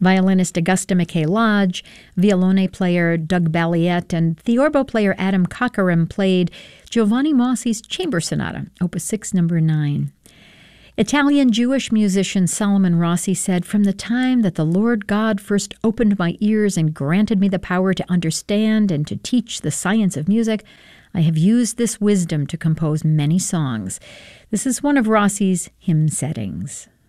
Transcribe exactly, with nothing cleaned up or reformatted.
Violinist Augusta McKay Lodge, violone player Doug Balliet, and theorbo player Adam Cockerham played Giovanni Mossi's Chamber Sonata, Opus six, number nine. Italian Jewish musician Solomon Rossi said, "From the time that the Lord God first opened my ears and granted me the power to understand and to teach the science of music, I have used this wisdom to compose many songs." This is one of Rossi's hymn settings.